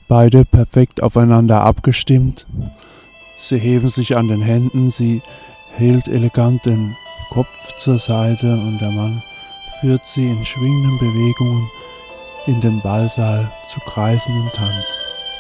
beide perfekt aufeinander abgestimmt. Sie heben sich an den Händen, sie hält elegant den Kopf zur Seite und der Mann führt sie in schwingenden Bewegungen in den Ballsaal zu kreisendem Tanz.